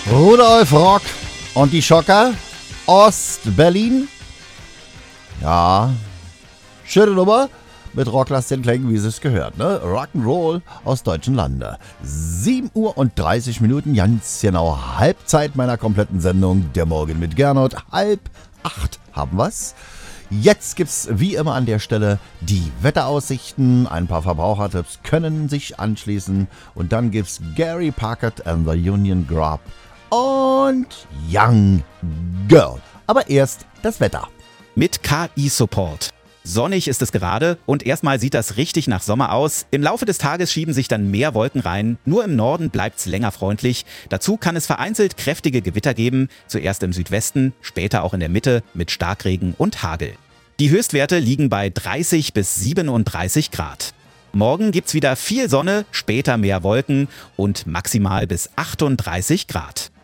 Rudolf Rock und die Schocker, Ost-Berlin. Ja, schöne Nummer. Mit Rocklass den Klängen, wie es gehört, ne? Rock'n'Roll aus deutschen Lande. 7:30 Minuten, ganz genau Halbzeit meiner kompletten Sendung. Der Morgen mit Gernot. 7:30 haben wir's. Jetzt gibt's wie immer an der Stelle die Wetteraussichten. Ein paar Verbrauchertipps können sich anschließen. Und dann gibt's Gary Packard and the Union Grub und Young Girl. Aber erst das Wetter. Mit KI-Support. Sonnig ist es gerade und erstmal sieht das richtig nach Sommer aus. Im Laufe des Tages schieben sich dann mehr Wolken rein. Nur im Norden bleibt's länger freundlich. Dazu kann es vereinzelt kräftige Gewitter geben. Zuerst im Südwesten, später auch in der Mitte mit Starkregen und Hagel. Die Höchstwerte liegen bei 30 bis 37 Grad. Morgen gibt's wieder viel Sonne, später mehr Wolken und maximal bis 38 Grad.